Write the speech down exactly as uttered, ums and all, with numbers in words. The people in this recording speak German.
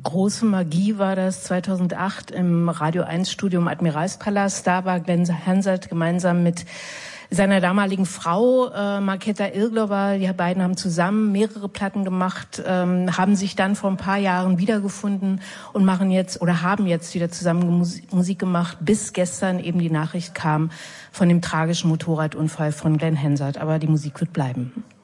große Magie war das zweitausendacht im Radio eins Studio im Admiralspalast. Da war Glenn Hansard gemeinsam mit seiner damaligen Frau, äh, Markéta Irglova, die beiden haben zusammen mehrere Platten gemacht, ähm, haben sich dann vor ein paar Jahren wiedergefunden und machen jetzt oder haben jetzt wieder zusammen Musik, Musik gemacht, bis gestern eben die Nachricht kam von dem tragischen Motorradunfall von Glenn Hansard. Aber die Musik wird bleiben.